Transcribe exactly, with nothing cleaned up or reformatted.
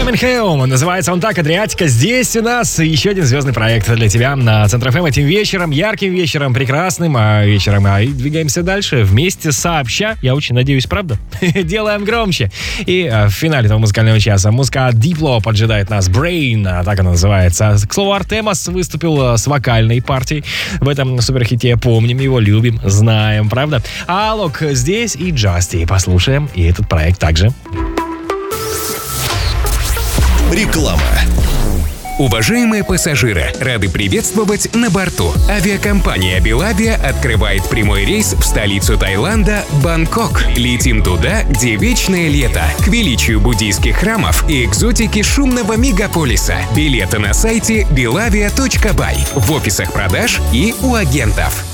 Coming Home. Называется он так, Адриатика. Здесь у нас еще один звездный проект для тебя на Центр эф эм этим вечером, ярким вечером, прекрасным а вечером. А и двигаемся дальше вместе сообща. Я очень надеюсь, правда? Делаем громче. И а, в финале этого музыкального часа музыка Diplo поджидает нас. Brain, а, так она называется. К слову, Артемас выступил с вокальной партией в этом суперхите. Помним его, любим, знаем, правда? А Алок здесь и Джасти. Послушаем и этот проект также. Реклама. Уважаемые пассажиры, рады приветствовать на борту. Авиакомпания Белавия открывает прямой рейс в столицу Таиланда Бангкок. Летим туда, где вечное лето, к величию буддийских храмов и экзотике шумного мегаполиса. Билеты на сайте белавия точка бай, в офисах продаж и у агентов.